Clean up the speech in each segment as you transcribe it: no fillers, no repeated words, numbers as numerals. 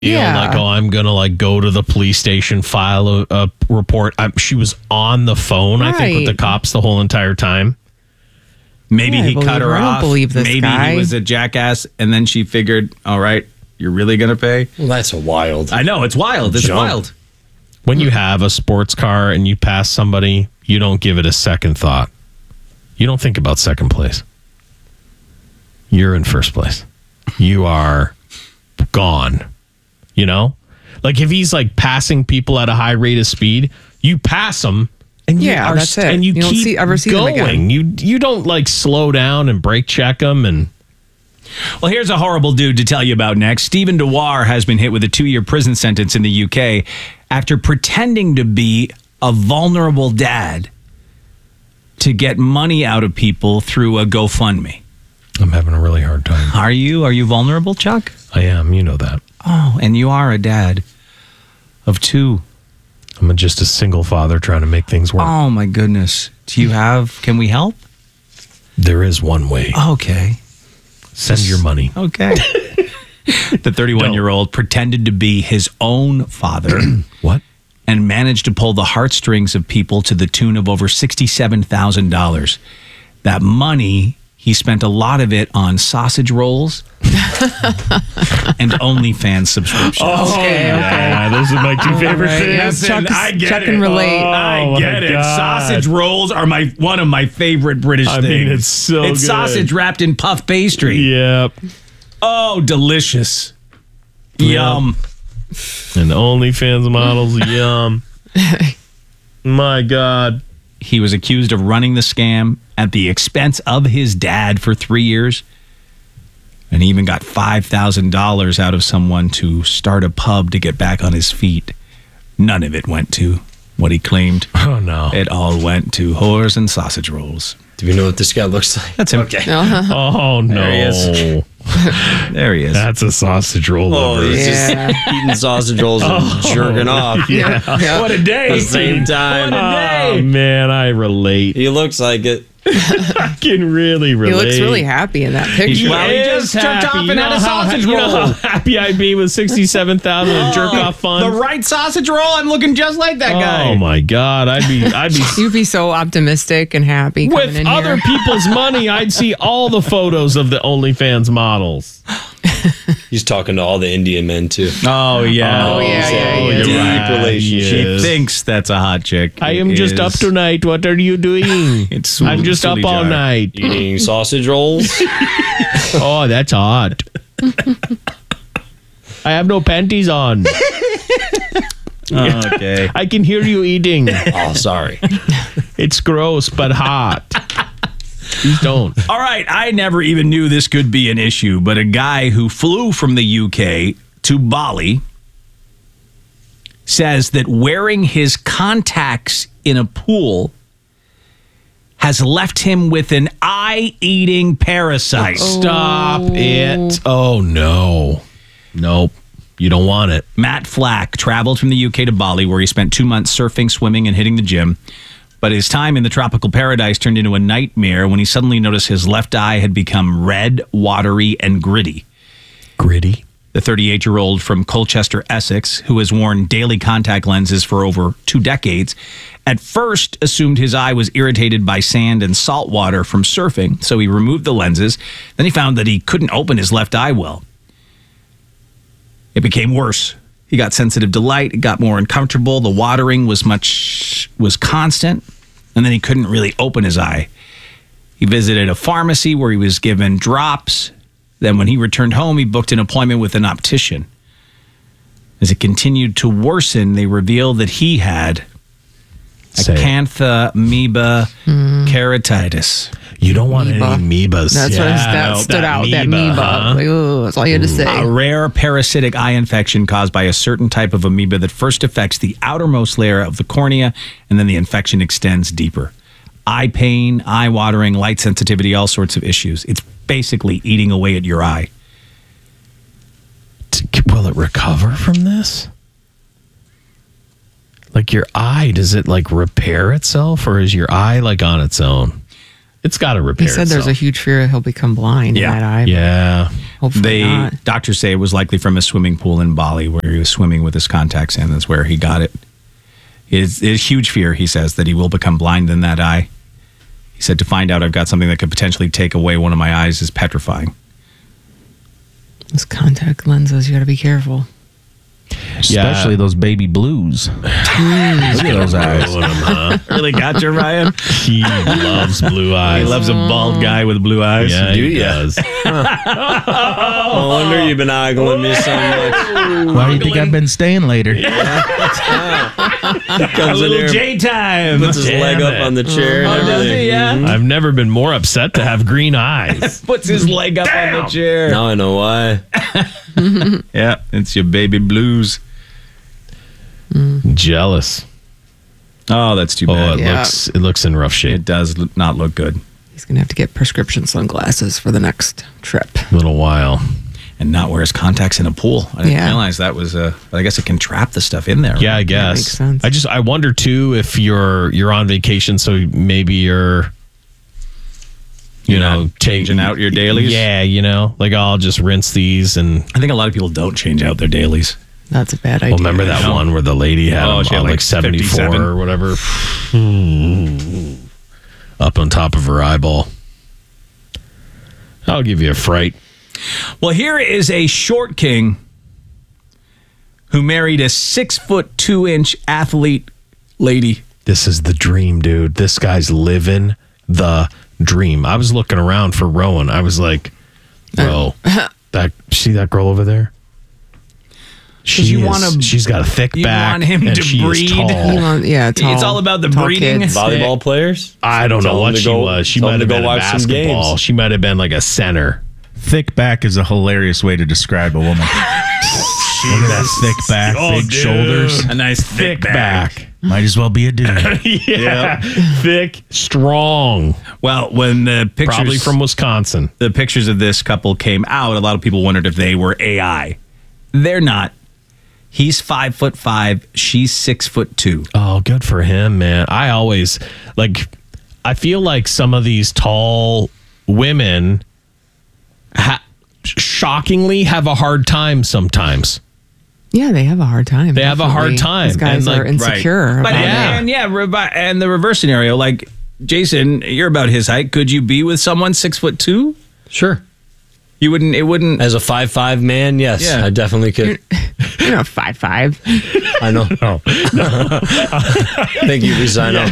Like, oh, I'm going to like go to the police station, file a report. She was on the phone, I think, with the cops the whole entire time. Maybe he cut her off. I don't believe this Maybe guy. he was a jackass, and then she figured, all right, you're really going to pay? Well, that's a wild. I know, it's wild. It's wild. When you have a sports car and you pass somebody, you don't give it a second thought. You don't think about second place. You're in first place. You are gone. You know? Like if he's like passing people at a high rate of speed, you pass them and that's it. And you don't keep ever see going. them again. You don't like slow down and brake check them and Well, here's a horrible dude to tell you about next. Stephen Dewar has been hit with a 2-year prison sentence in the UK after pretending to be a vulnerable dad to get money out of people through a GoFundMe. I'm having a really hard time. Are you? Are you vulnerable, Chuck? I am. You know that. Oh, and you are a dad of 2. I'm just a single father trying to make things work. Oh, my goodness. Can we help? There is one way. Okay. Send your money. Okay. The 31-year-old pretended to be his own father. What? And managed to pull the heartstrings of people to the tune of over $67,000. That money, he spent a lot of it on sausage rolls and OnlyFans subscriptions. Okay. Yeah, those are my 2 favorite things. Chuck, I get Chuck it. can relate. I get it. God. Sausage rolls are one of my favorite British things. I mean, it's so It's good. sausage wrapped in puff pastry. Yep. Oh, delicious. Yum. And the OnlyFans models, yum. My God. He was accused of running the scam at the expense of his dad for 3 years. And he even got $5,000 out of someone to start a pub to get back on his feet. None of it went to what he claimed. Oh, no. It all went to whores and sausage rolls. Do we know what this guy looks like? That's him. Okay. Oh, no. There he is. There he is. That's a sausage roll. Oh, he's just eating sausage rolls and jerking off. Yeah. What a day. At the same time. What a day. Oh, man, I relate. He looks like it. I can really relate. He looks really happy in that picture. Well, he just jerked off and had a sausage You know roll. how happy I'd be with 67,000 of jerk off fun. The right sausage roll, I'm looking just like that guy. Oh my God, I'd be You'd be so optimistic and happy coming with in other here. people's money. I'd see all the photos of the OnlyFans models. He's talking to all the Indian men, too. Oh, yeah. Oh, yeah. you're Deep right. relationship. He Yes. thinks that's a hot chick. I am It just up is. tonight. What are you doing? It's I'm just up all Jar. night. Eating sausage rolls. Oh, that's hot. I have no panties on. Okay. I can hear you eating. Oh, sorry. It's gross, but hot. Please don't. All right. I never even knew this could be an issue, but a guy who flew from the UK to Bali says that wearing his contacts in a pool has left him with an eye-eating parasite. Stop it. Oh, no. Nope. You don't want it. Matt Flack traveled from the UK to Bali, where he spent 2 months surfing, swimming, and hitting the gym. But his time in the tropical paradise turned into a nightmare when he suddenly noticed his left eye had become red, watery, and gritty. Gritty. The 38-year-old from Colchester, Essex, who has worn daily contact lenses for over 2 decades, at first assumed his eye was irritated by sand and salt water from surfing, so he removed the lenses. Then he found that he couldn't open his left eye well. It became worse. He got sensitive to light. It got more uncomfortable. The watering was constant, and then he couldn't really open his eye. He visited a pharmacy where he was given drops. Then when he returned home, he booked an appointment with an optician. As it continued to worsen, they revealed that he had acanthamoeba keratitis. You don't want any amoebas. That's what that stood out. That amoeba. Huh? Like, ooh, that's all you had to say. A rare parasitic eye infection caused by a certain type of amoeba that first affects the outermost layer of the cornea, and then the infection extends deeper. Eye pain, eye watering, light sensitivity, all sorts of issues. It's basically eating away at your eye. Will it recover from this? Like your eye, does it like repair itself, or is your eye like on its own? It's got to repair He said itself. there's a huge fear he'll become blind in that eye. Yeah. Hopefully not. Doctors say it was likely from a swimming pool in Bali where he was swimming with his contacts in. That's where he got it. It's a huge fear, he says, that he will become blind in that eye. He said, to find out I've got something that could potentially take away one of my eyes is petrifying. Those contact lenses, you got to be careful. Especially those baby blues. Look at those eyes. Really got you, Ryan? He loves blue eyes. He loves a bald guy with blue eyes. Yeah, he does. No wonder you've been ogling me so much. Why do you think I've been staying later? Comes in here, J time. puts his leg Damn up it. on the chair and everything. Yeah. I've never been more upset to have green eyes. Puts his leg up on the chair. Now I know why. Yeah, it's your baby blues. Jealous. Oh, that's too Oh, bad. it looks in rough shape. It does not look good. He's going to have to get prescription sunglasses for the next trip. Little while. And not wear his contacts in a pool. I didn't Yeah. realize that was but I guess it can trap the stuff in there. Yeah, I right? guess. makes sense. I wonder too if you're on vacation, so maybe you're not changing out your dailies? Yeah, like I'll just rinse these and. I think a lot of people don't change out their dailies. That's a bad idea. Well, remember that one where the lady had Oh, them she had on like like 74 57. or whatever, up on top of her eyeball. I'll give you a fright. Well, here is a short king who married a 6'2" athlete lady. This is the dream, dude. This guy's living the dream. I was looking around for Rowan. I was like, bro, see that girl over there? She's got a thick you back. want him and to she is breed? tall. Tall. It's all about the tall breeding. kids. Volleyball players? I don't know Tell what them to she go- was. She tell them might have to go been a watch some basketball. games. She might have been like a center. Thick back is a hilarious way to describe a woman. Look at that thick back, big dude. shoulders. A nice Thick back. Might as well be a dude. Yeah. Thick, strong. Well, when the pictures Probably from Wisconsin. the pictures of this couple came out, a lot of people wondered if they were AI. They're not. He's 5'5", she's 6'2". Oh, good for him, man. I always I feel like some of these tall women shockingly have a hard time sometimes. Yeah, they have a hard time. They have a hard definitely. time. These guys And, are insecure. But about it. and the reverse scenario, like Jason, you're about his height. Could you be with someone 6'2"? Sure. You wouldn't. It wouldn't. As a 5'5" man, yes, Yeah. I definitely could. You're not 5'5". I know. Thank you, Rizano.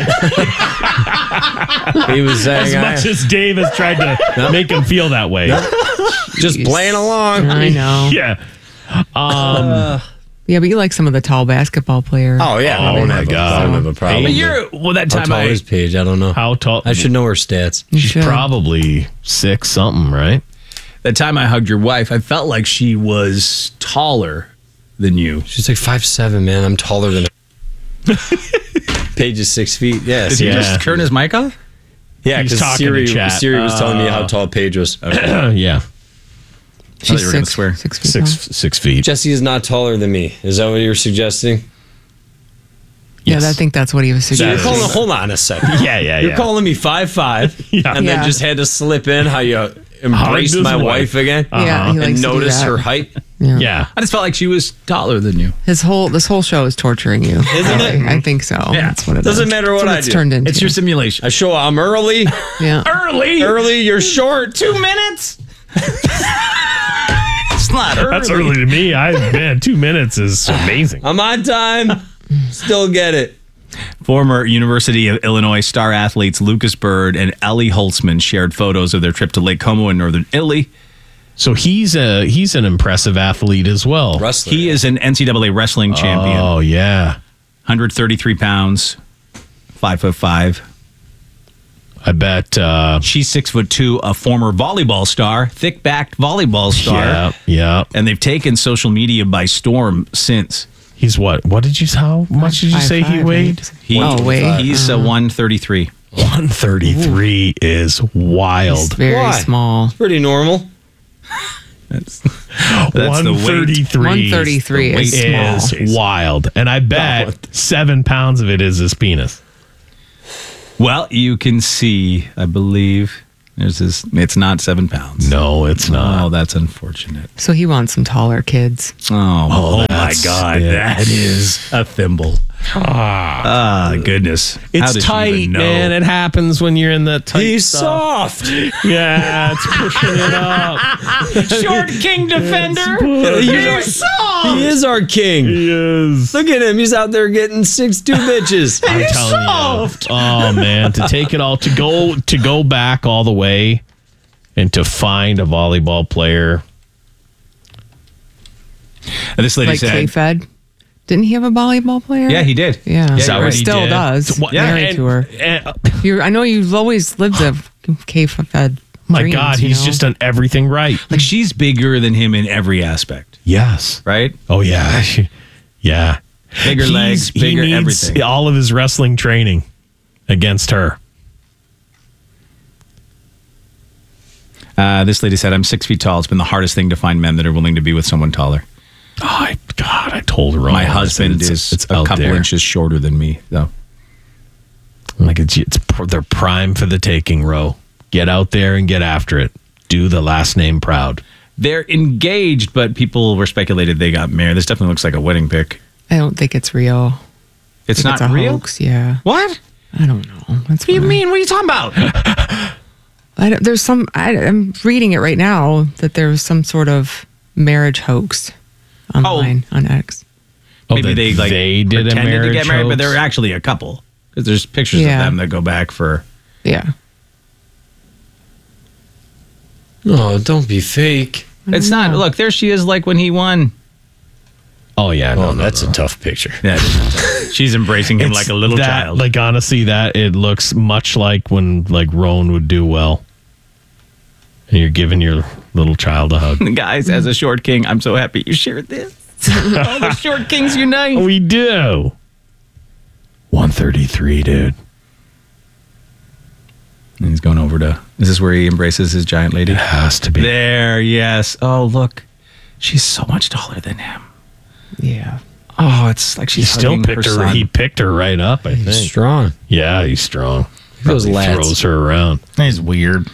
He was saying, as Dave has tried to make him feel that way. just playing along. I know. Yeah. Yeah, but you like some of the tall basketball players. Oh, yeah. Oh, my I God. don't have a problem. But with you're that How time. tall is Paige? I don't know. How tall? I should know her stats. You She's should. probably 6 something, right? That time I hugged your wife, I felt like she was taller than you. She's like 5'7", man. I'm taller than her. Paige is 6 feet. Yeah. Did see? he Yeah. just turn his mic off? Yeah, He's because talking to chat. Siri was telling me how tall Paige was. Yeah. She's you were gonna 6, swear. 6 feet tall. 6 feet. Jesse is not taller than me. Is that what you're suggesting? Yeah, Yes. I think that's what he was So you're suggesting. calling. Hold on a second. Yeah. You're calling me 5'5", Yeah. and then Yeah. just had to slip in how you embraced his my wife. wife again. Yeah, he likes And to do notice that. her height. Yeah. I just felt like she was taller than you. This whole show is torturing you. Isn't it? I think so. Yeah. That's what it Doesn't is. matter That's what I it's do. turned into. It's your simulation. I show I'm early. yeah. Early. Early, you're short. 2 minutes. It's not early. That's early to me. 2 minutes is amazing. I'm on time. Still get it. Former University of Illinois star athletes Lucas Bird and Ellie Holtzman shared photos of their trip to Lake Como in northern Italy. So he's an impressive athlete as well. Wrestler. He is an NCAA wrestling champion. Oh, yeah. 133 pounds, 5'5". I bet. She's 6'2", a former volleyball star, thick-backed volleyball star. Yeah. And they've taken social media by storm since. He's what? What did you? How much did you say he 5'5", weighed? right? He, weight. He's 133. 133 is wild. He's very Why? small. Pretty normal. That's the weight. 133. 133 is is small. wild, and I bet 7 pounds of it is his penis. Well, you can see, I believe, It's not 7 pounds. No, it's not. Oh, that's unfortunate. So he wants some taller kids. Oh my that's God. it. That is a thimble. Goodness. How It's does she tight, even know? man. It happens when you're in that tight He's stuff. soft. Yeah, it's pushing it up. Short king defender. He is our king. He is. Look at him. He's out there getting 6'2" bitches. I'm telling you. Oh man, to take it all, to go back all the way, and to find a volleyball player. This lady Like said, K-Fed. Didn't he have a volleyball player? yeah, he did. Yeah. Is that Or what he still did? does. What- Married to her. I know you've always lived a K-Fed My dreams, God, you he's know? just done everything right. Like she's bigger than him in every aspect, Yes. right? Oh yeah, yeah. Bigger legs, bigger he needs everything. all of his wrestling training against her. This lady said, I'm 6 feet tall. It's been the hardest thing to find men that are willing to be with someone taller. Oh, God, I told her. My husband is a out couple there. inches shorter than me, though. Like they're prime for the taking, Ro. Get out there and get after it. Do the last name proud. They're engaged, but people were speculated they got married. This definitely looks like a wedding pic. I don't think it's real. It's I not think a real? hoax, yeah. What? I don't know. That's What do you mean? What are you talking about? There's some. I'm reading it right now that there was some sort of marriage hoax online on X. Maybe they did a pretended marriage to get married, but hoax? they're actually a couple. Because there's pictures Yeah. of them that go back for... Yeah. Oh, don't be fake. It's not... Look, there she is like when he won. Oh yeah, no, Oh, that's a tough picture. Yeah, she's embracing him like a little that, child. Like honestly, that it looks much like when like Roan would do well, and you're giving your little child a hug. Guys, as a short king, I'm so happy you shared this. All the short kings unite. We do. 133, dude. And he's going over to... Is this where he embraces his giant lady? It has to be. There, yes. Oh, look. She's so much taller than him. Yeah. Oh, it's like He she's still hugging picked her. son. He picked her right up. I think. He's strong. Yeah, he's strong. Those Probably lads. throws her around. He's weird.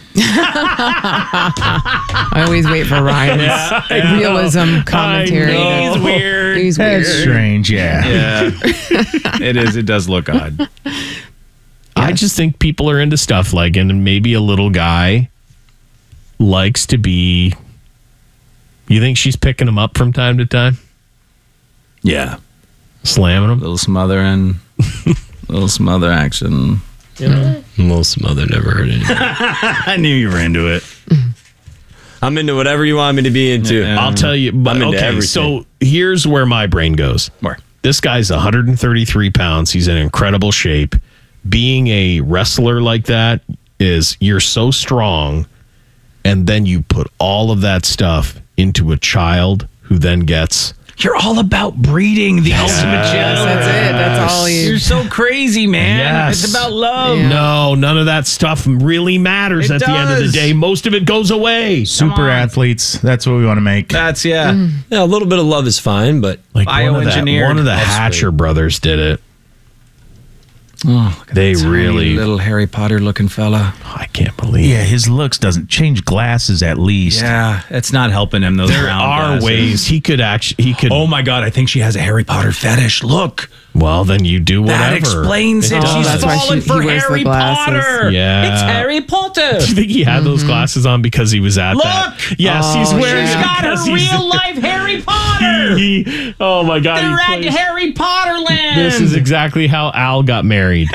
I always wait for Ryan's realism commentary. I know. He's weird. He's weird. That's strange, yeah. Yeah. It is. It does look odd. I just think people are into stuff like, and maybe a little guy likes to be. You think she's picking him up from time to time, Yeah. slamming him? Little smothering. Little smother action. Little smother never heard it. I knew you were into it. I'm into whatever you want me to be into. Yeah. I'll tell you. But I'm into okay, everything. so here's where my brain goes. Where? This guy's 133 pounds. He's in incredible shape. Being a wrestler like that is you're so strong, and then you put all of that stuff into a child who then gets. You're all about breeding the ultimate That's gentleman. it. That's all you. You're so crazy, man. Yes. It's about love. Yeah. No, none of that stuff really matters It at the end of the does. day. Most of it goes away. Super on. athletes. That's what we want to make. That's, yeah. Yeah, a little bit of love is fine, but Like Bioengineered. one of the That's Hatcher brothers did it. Oh, look at They that tiny really- little Harry Potter looking fella. I can't believe. Yeah, his looks doesn't change glasses at least. Yeah, it's not helping him. Those There round are glasses. ways he could actually. He could. Oh my God, I think she has a Harry Potter fetish. Look, Well, then you do whatever. that explains it. does. She's That's why falling he for wears the Harry glasses. Potter. Yeah. It's Harry Potter. Do you think he had those glasses on because he was at that? Look! Yes, he's Oh, wearing. She's them got her because he's- real life Harry Potter. Oh my God! They're he at plays- Harry Potter land. This is exactly how Al got married.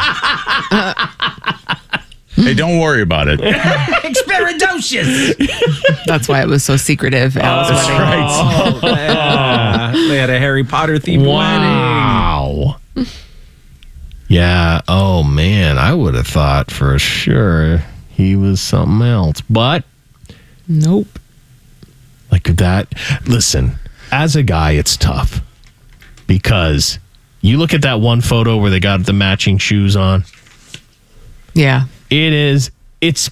Hey, don't worry about it. Experidocious. That's why it was so secretive. Al's wedding. Oh, yeah. They had a Harry Potter themed wedding. Wow. Yeah. Oh man, I would have thought for sure he was something else, but Nope. like that. Listen, as a guy, it's tough because you look at that one photo where they got the matching shoes on. Yeah. It's.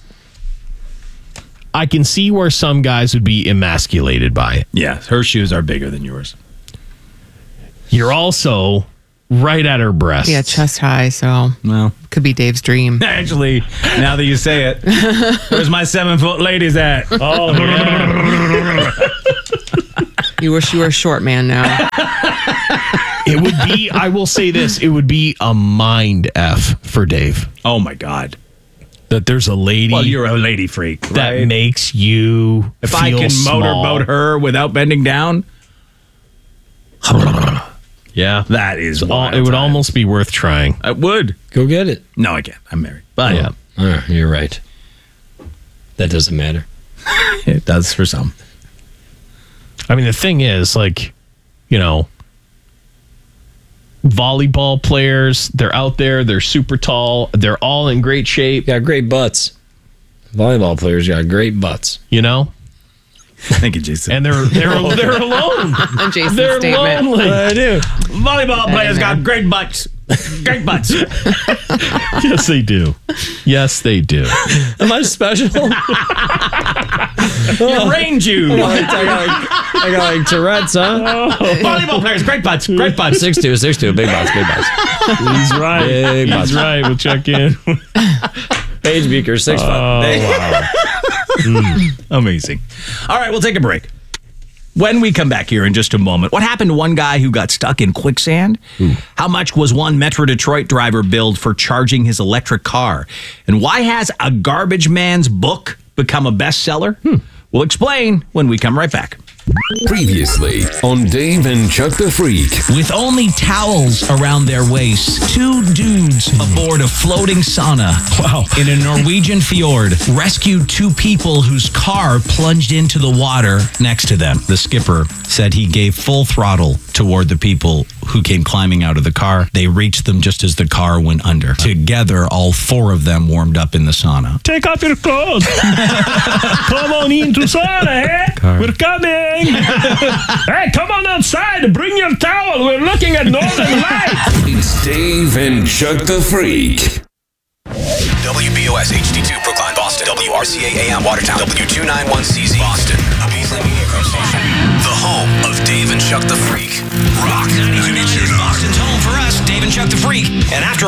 I can see where some guys would be emasculated by it. Yeah, her shoes are bigger than yours. You're also right at her breast. Yeah, chest high, so Well, could be Dave's dream. actually, now that you say it, where's my 7-foot ladies at? Oh, yeah. You wish you were a short man now. It would be, I will say this, it would be a mind F for Dave. Oh, my God. That there's a lady Well, you're a lady freak, that right? makes you If feel I can small. motorboat her without bending down, Yeah. that is It wild would time. almost be worth trying. I would. Go get it. No, I can't. I'm married. But Yeah. You're right. That doesn't matter. it does for some. I mean, the thing is, like, you know, volleyball players, they're out there, they're super tall, they're all in great shape, Got great butts. Volleyball players got great butts. you know, Thank you, Jason. and they're alone. On Jason's They're statement. lonely. I do. Volleyball players got great butts. Great butts. Yes, they do. Yes, they do. Am I special? You range you. I got like Tourette's, huh? Volleyball players, great butts. Great butts. 6'2", big butts, big butts. He's right. Big He's butts. right. We'll check in. Paige Beaker, 6'5". Amazing. All right, we'll take a break. When we come back here in just a moment, what happened to one guy who got stuck in quicksand? How much was one Metro Detroit driver billed for charging his electric car? And why has a garbage man's book become a bestseller? We'll explain when we come right back. Previously on Dave and Chuck the Freak. With only towels around their waists, two dudes aboard a floating sauna in a Norwegian fjord rescued two people whose car plunged into the water next to them. The skipper said he gave full throttle toward the people who came climbing out of the car. They reached them just as the car went under. Together, all four of them warmed up in the sauna. Take off your clothes. Come on into sauna, eh? We're coming. Hey, come on outside. Bring your towel. We're looking at Northern Lights. It's Dave and Chuck the Freak. WBOS HD2 Brookline, Boston. WRCA AM Watertown. W291CZ Boston. A Beasley Media Group station. The home of Dave and Chuck the Freak. Rock 92.9. Boston's home for us, Dave and Chuck the Freak. And after